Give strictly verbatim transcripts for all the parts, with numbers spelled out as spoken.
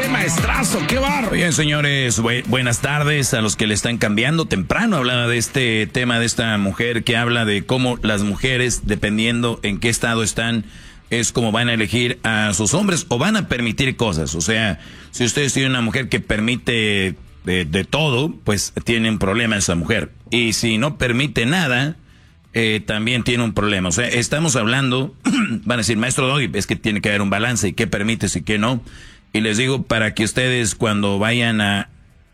¡Ay, maestrazo, qué barro! Bien, señores, bu buenas tardes a los que le están cambiando. Temprano hablaba de este tema de esta mujer que habla de cómo las mujeres, dependiendo en qué estado están, es como van a elegir a sus hombres o van a permitir cosas. O sea, si ustedes tienen una mujer que permite de, de todo, pues tiene un problema esa mujer. Y si no permite nada, eh, también tiene un problema. O sea, estamos hablando, van a decir, maestro Doggy, es que tiene que haber un balance y qué permites y qué no. Y les digo para que ustedes cuando vayan a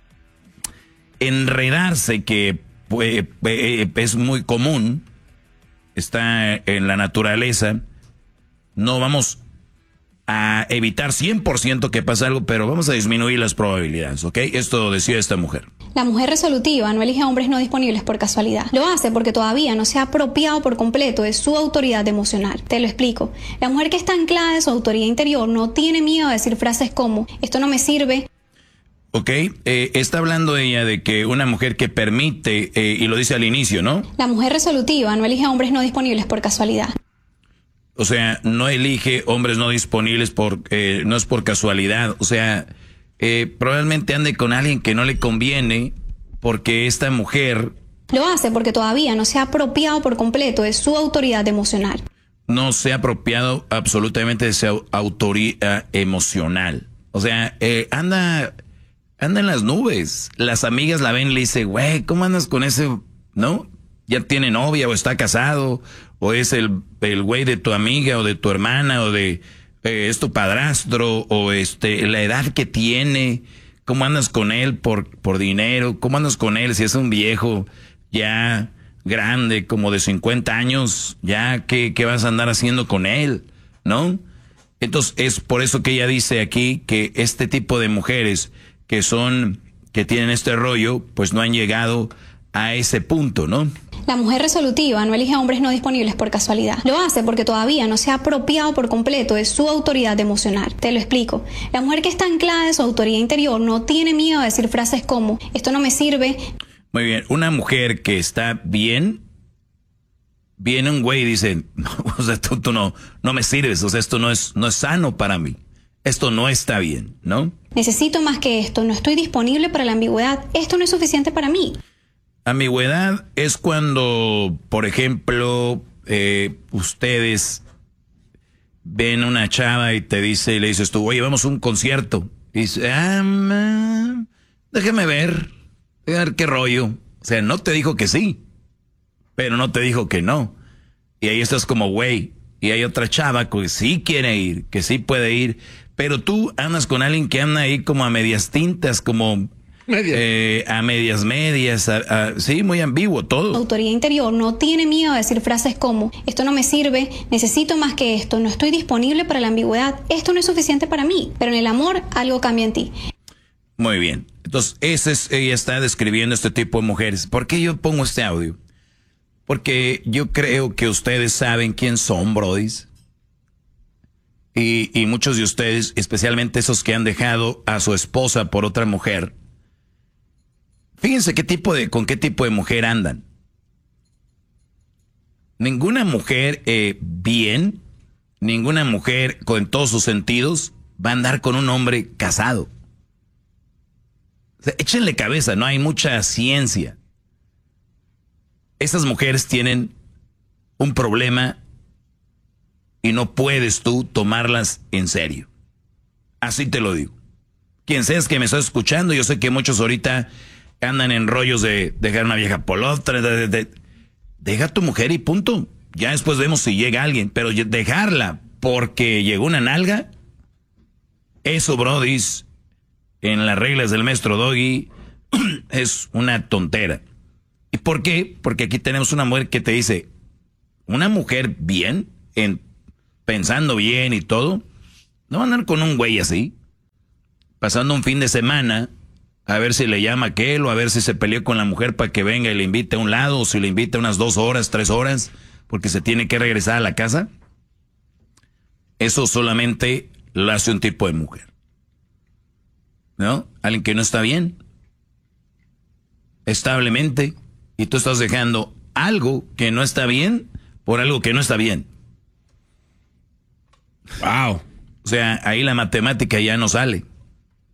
enredarse, que pues, es muy común, está en la naturaleza, no vamos a evitar cien por ciento que pase algo, pero vamos a disminuir las probabilidades, ¿ok? Esto decía esta mujer. La mujer resolutiva no elige a hombres no disponibles por casualidad. Lo hace porque todavía no se ha apropiado por completo de su autoridad emocional. Te lo explico. La mujer que está anclada de su autoridad interior no tiene miedo a decir frases como, esto no me sirve. Ok, eh, está hablando ella de que una mujer que permite, eh, y lo dice al inicio, ¿no? La mujer resolutiva no elige a hombres no disponibles por casualidad. O sea, no elige hombres no disponibles por, eh, no es por casualidad. O sea, eh, probablemente ande con alguien que no le conviene porque esta mujer... Lo hace porque todavía no se ha apropiado por completo de su autoridad emocional. No se ha apropiado absolutamente de su autoridad emocional. O sea, eh, anda, anda en las nubes. Las amigas la ven y le dicen, güey, ¿cómo andas con ese, no? Ya tiene novia o está casado, o es el, el güey de tu amiga o de tu hermana o de eh, es tu padrastro, o este la edad que tiene, cómo andas con él por, por dinero, cómo andas con él si es un viejo ya grande, como de cincuenta años, ya qué, qué vas a andar haciendo con él, ¿no? Entonces es por eso que ella dice aquí que este tipo de mujeres que son, que tienen este rollo, pues no han llegado a ese punto, ¿no? La mujer resolutiva no elige a hombres no disponibles por casualidad. Lo hace porque todavía no se ha apropiado por completo de su autoridad emocional. Te lo explico. La mujer que está anclada de su autoridad interior no tiene miedo a decir frases como, esto no me sirve. Muy bien, una mujer que está bien, viene un güey y dice, no, o sea, tú, tú no, no me sirves, o sea, esto no es, no es sano para mí. Esto no está bien, ¿no? Necesito más que esto, no estoy disponible para la ambigüedad, esto no es suficiente para mí. Ambigüedad es cuando, por ejemplo, eh, ustedes ven una chava y te dice, y le dices tú, oye, vamos a un concierto. Y dice, ah, man, déjeme ver, a ver qué rollo. O sea, no te dijo que sí, pero no te dijo que no. Y ahí estás como, güey, y hay otra chava que sí quiere ir, que sí puede ir, pero tú andas con alguien que anda ahí como a medias tintas, como... Medias. Eh, a medias medias, a, a, sí, muy ambiguo todo. La autoridad interior no tiene miedo a decir frases como, esto no me sirve, necesito más que esto, no estoy disponible para la ambigüedad, esto no es suficiente para mí, pero en el amor algo cambia en ti. Muy bien, entonces ese es, ella está describiendo este tipo de mujeres. ¿Por qué yo pongo este audio? Porque yo creo que ustedes saben quién son, brodis. Y, y muchos de ustedes, especialmente esos que han dejado a su esposa por otra mujer, fíjense qué tipo de, con qué tipo de mujer andan. Ninguna mujer eh, bien, ninguna mujer con todos sus sentidos va a andar con un hombre casado. O sea, échenle cabeza, no hay mucha ciencia. Esas mujeres tienen un problema y no puedes tú tomarlas en serio. Así te lo digo. Quien seas que me estás escuchando, yo sé que muchos ahorita andan en rollos de dejar una vieja por otra, de, de, de, deja a tu mujer y punto. Ya después vemos si llega alguien, pero dejarla porque llegó una nalga, eso, brodis, en las reglas del maestro Doggy, es una tontera. ¿Y por qué? Porque aquí tenemos una mujer que te dice, una mujer bien, en, pensando bien y todo, no va a andar con un güey así, pasando un fin de semana, a ver si le llama a aquel, o a ver si se peleó con la mujer para que venga y le invite a un lado, o si le invita unas dos horas, tres horas, porque se tiene que regresar a la casa. Eso solamente lo hace un tipo de mujer, ¿no? Alguien que no está bien, establemente, y tú estás dejando algo que no está bien por algo que no está bien. Wow. O sea, ahí la matemática ya no sale.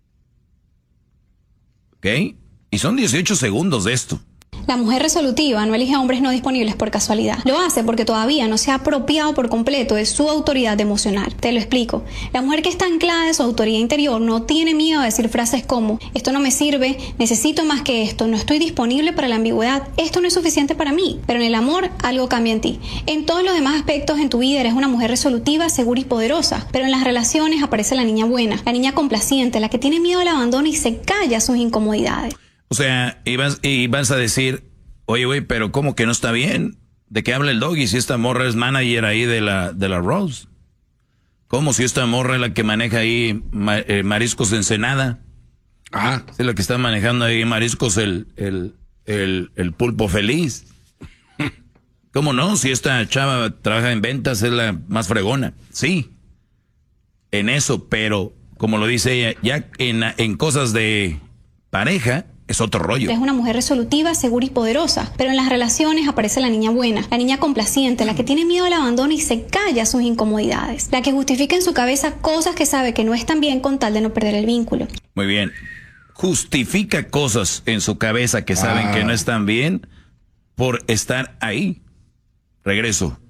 ¿Ok? Y son dieciocho segundos de esto. La mujer resolutiva no elige a hombres no disponibles por casualidad. Lo hace porque todavía no se ha apropiado por completo de su autoridad emocional. Te lo explico. La mujer que está anclada en su autoridad interior no tiene miedo a decir frases como: esto no me sirve, necesito más que esto, no estoy disponible para la ambigüedad, esto no es suficiente para mí. Pero en el amor algo cambia en ti. En todos los demás aspectos en tu vida eres una mujer resolutiva, segura y poderosa. Pero en las relaciones aparece la niña buena, la niña complaciente, la que tiene miedo al abandono y se calla sus incomodidades. O sea, y vas, y vas a decir, oye, güey, pero ¿cómo que no está bien? ¿De qué habla el Doggy si esta morra es manager ahí de la, de la Rose? ¿Cómo si esta morra es la que maneja ahí ma, eh, Mariscos Ensenada? Ah. Es la que está manejando ahí Mariscos el, el, el, el Pulpo Feliz. ¿Cómo no? Si esta chava trabaja en ventas, es la más fregona. Sí, en eso, pero como lo dice ella, ya en, en cosas de pareja, es otro rollo. Es una mujer resolutiva, segura y poderosa. Pero en las relaciones aparece la niña buena, la niña complaciente, la que tiene miedo al abandono y se calla sus incomodidades. La que justifica en su cabeza cosas que sabe que no están bien con tal de no perder el vínculo. Muy bien. Justifica cosas en su cabeza que saben ah. que no están bien por estar ahí. Regreso.